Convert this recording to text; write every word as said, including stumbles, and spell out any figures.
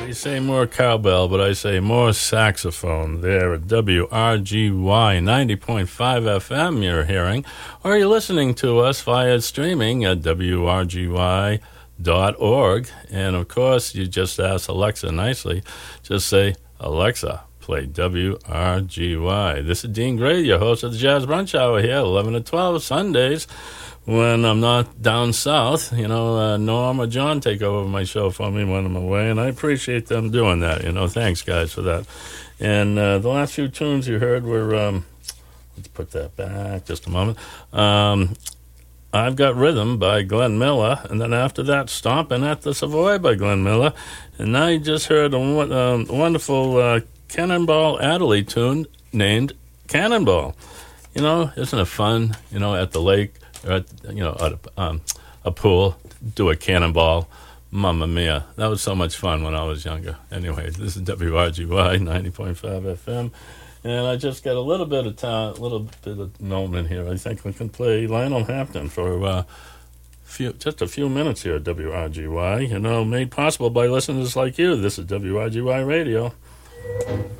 We say more cowbell, but I say more saxophone there at W R G Y ninety point five F M you're hearing, or you're listening to us via streaming at W R G Y dot org. And, of course, you just ask Alexa nicely. Just say, Alexa, play W R G Y. This is Dean Gray, your host of the Jazz Brunch Hour here, eleven to twelve Sundays. When I'm not down south, you know, uh, Norm or John take over my show for me when I'm away, and I appreciate them doing that, you know. Thanks, guys, for that. And uh, the last few tunes you heard were, um, let's put that back just a moment, um, I've Got Rhythm by Glenn Miller, and then after that, Stompin' at the Savoy by Glenn Miller. And now you just heard a um, wonderful uh, Cannonball Adderley tune named Cannonball. You know, isn't it fun, you know, at the lake, or at, you know, at a, um, a pool, do a cannonball? Mamma mia. That was so much fun when I was younger. Anyway, this is W R G Y ninety point five F M. And I just got a little bit of time, a little bit of moment here. I think we can play Lionel Hampton for uh, few, just a few minutes here at W R G Y. You know, made possible by listeners like you. This is W R G Y Radio.